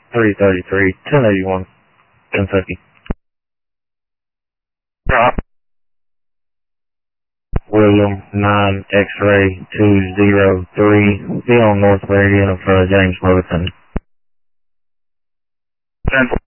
333, 1081, Kentucky. Drop. William 9 X-ray 203, be on North Meridian in front of James Motherton. 10-4.